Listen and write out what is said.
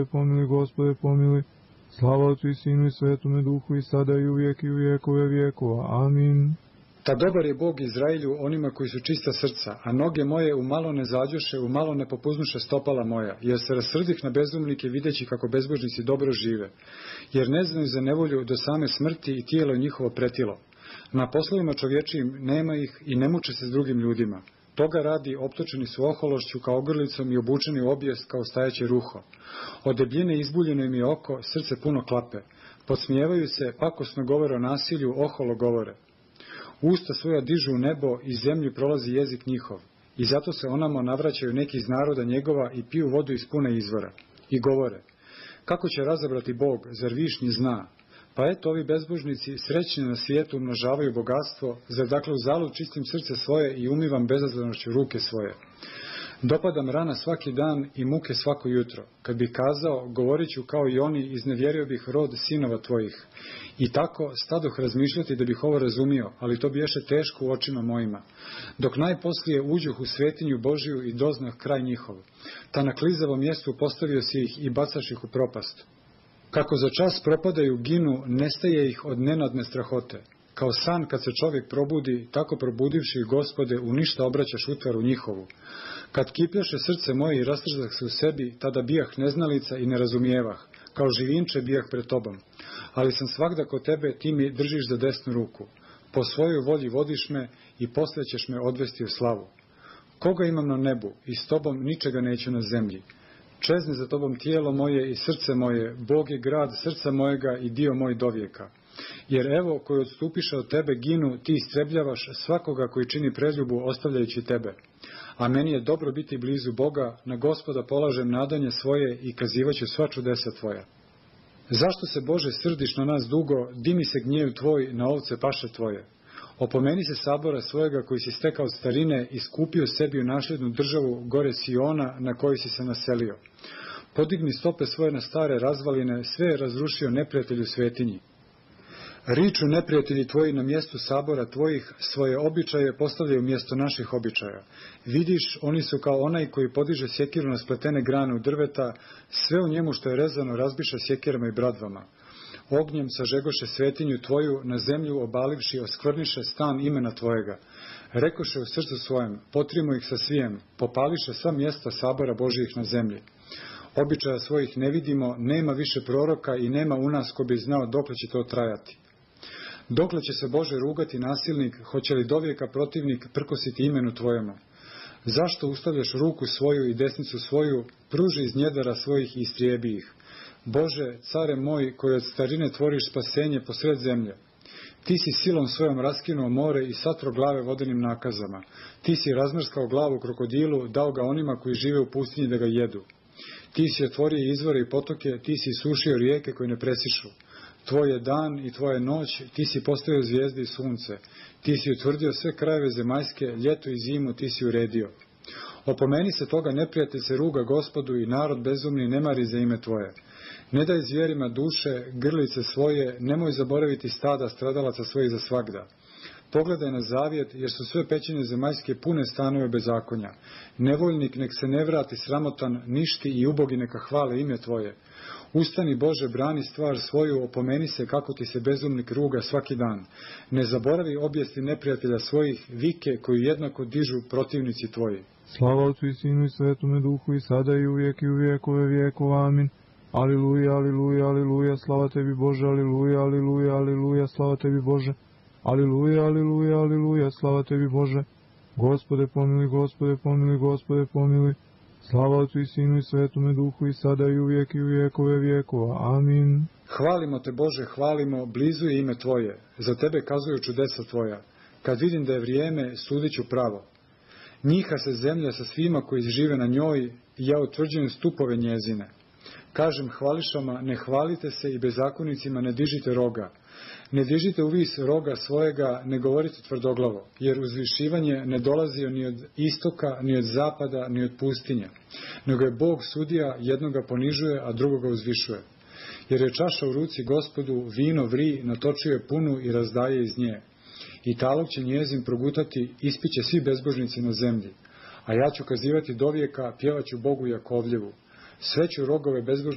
Pomiluj, Gospode, pomiluj. Slava Otcu i Sinu i Svetome Duhu i sada i uvijek i u vjekove vjekova. Amin. Ta dobar je Bog Izraelju onima koji su čista srca, a noge moje umalo ne zađoše, umalo ne popuznuše stopala moja, jer se rasrdih na bezumnike videći kako bezbožnici dobro žive, jer ne znaju za nevolju do same smrti i tijelo njihovo pretilo. Na poslovima čovječijim nema ih i ne muče se s drugim ljudima. Toga radi optočeni su ohološću kao ogrlicom i obučeni u obijest kao stajeće ruho. Od debljine izbuljeno im je oko, srce puno klape. Podsmijevaju se, pakosno govore o nasilju, oholo govore. Usta svoja dižu u nebo i zemlju prolazi jezik njihov. I zato se onamo navraćaju neki iz naroda njegova i piju vodu iz pune izvora. I govore, kako će razabrati Bog, zar višnji zna? Pa eto, ovi bezbožnici srećni na svijetu umnožavaju bogatstvo, zar dakle u zalud čistim srce svoje i umivam bezazlenošću ruke svoje. Dopadam rana svaki dan i muke svako jutro. Kad bih kazao, govorit ću kao i oni, iznevjerio bih rod sinova tvojih. I tako stadoh razmišljati da bih ovo razumio, ali to biješe teško u očima mojima. Dok najposlije uđuh u svetinju Božiju i doznah kraj njihov. Ta na klizavom mjestu postavio si ih i bacaš ih u propast. Kako za čas propadaju, ginu, nestaje ih od nenadne strahote. Kao san kad se čovjek probudi, tako probudivši Gospode, u ništa obraćaš utvaru njihovu. Kad kipljaše srce moje i rastrzah se u sebi, tada bijah neznalica i ne razumijevah, kao živinče bijah pred tobom. Ali sam svagda kod tebe, ti mi držiš za desnu ruku. Po svojoj volji vodiš me i poslije ćeš me odvesti u slavu. Koga imam na nebu i s tobom ničega neću na zemlji. Čezne za tobom tijelo moje i srce moje, Bog je grad srca mojega i dio moj dovijeka. Jer evo, koji odstupiše od tebe ginu, ti istrebljavaš svakoga koji čini prezljubu ostavljajući tebe. A meni je dobro biti blizu Boga, na Gospoda polažem nadanje svoje i kazivaću sva čudesa tvoja. Zašto se, Bože, srdiš na nas dugo, dimi se gnjev tvoj na ovce paše tvoje? Opomeni se sabora svojega koji si stekao od starine i skupio sebi u nasljednu državu gore Siona na kojoj si se naselio. Podigni stope svoje na stare razvaline, sve je razrušio neprijatelju svetinji. Riču neprijatelji tvoji na mjestu sabora tvojih, svoje običaje postavljaju mjesto naših običaja. Vidiš, oni su kao onaj koji podiže sjekiru na spletene grane u drveta, sve u njemu što je rezano razbiše sjekirama i bradvama. Ognjem sažegoše svetinju tvoju, na zemlju obalivši oskvrniše stan imena tvojega. Rekoše u srcu svojem, potrimo ih sa svijem, popališe sva mjesta sabora Božijih na zemlji. Običaja svojih ne vidimo, nema više proroka i nema u nas ko bi znao dokle će to trajati. Dokle će se, Bože, rugati nasilnik, hoće li dovijeka protivnik prkositi imenu tvojemu? Zašto ustavljaš ruku svoju i desnicu svoju, pruži iz njedara svojih i istrijebi ih? Bože, care moj, koji od starine tvoriš spasenje posred zemlje. Ti si silom svojom raskinuo more i satro glave vodenim nakazama. Ti si razmrskao glavu krokodilu, dao ga onima koji žive u pustinji da ga jedu. Ti si otvorio izvore i potoke, ti si sušio rijeke koje ne presišu. Tvoj je dan i tvoja noć, ti si postavio zvijezde i sunce. Ti si utvrdio sve krajeve zemaljske, ljeto i zimu ti si uredio. Opomeni se toga, neprijatelj se ruga Gospodu i narod bezumni ne mari za ime tvoje. Ne daj zvijerima duše, grlice svoje, nemoj zaboraviti stada stradalaca svojih za svagda. Pogledaj na zavjet, jer su sve pećine zemaljske pune stanove bezakonja. Nevoljnik nek se ne vrati sramotan, ništi i ubogi neka hvale ime tvoje. Ustani, Bože, brani stvar svoju, opomeni se kako ti se bezumnik ruga svaki dan. Ne zaboravi objesti neprijatelja svojih, vike koji jednako dižu protivnici tvoji. Slava Otcu i Sinu i Svetome Duhu i sada i uvijek i u vjekove vjekova. Amin. Aliluja, aliluja, aliluja, slava tebi Bože, aliluja, aliluja, aliluja, slava tebi Bože. Aliluja, aliluja, aliluja, slava tebi Bože. Gospode pomiluj, Gospode pomiluj, Gospode pomiluj. Slava Otcu i Sinu i Svetome Duhu i sada i uvijek i u vjekove vjekova. Amin. Hvalimo te, Bože, hvalimo, blizu je ime tvoje. Za tebe kazuju čudesa tvoja. Kad vidim da je vrijeme, sudit ću pravo. Njiha se zemlja sa svima koji žive na njoj i ja utvrđujem stupove njezine. Kažem hvališama, ne hvalite se i bezakonicima ne dižite roga. Ne dižite uvis roga svojega, ne govorite tvrdoglavo, jer uzvišivanje ne dolazi ni od istoka, ni od zapada, ni od pustinja. Nego je Bog sudija, jednoga ponižuje, a drugoga uzvišuje. Jer je čaša u ruci Gospodu, vino vri, natočio je punu i razdaje iz nje. I talog će njezin progutati, ispiće svi bezbožnici na zemlji. A ja ću kazivati dovijeka, pjevaću Bogu Jakovljevu. Sve ću rogove bezbožnika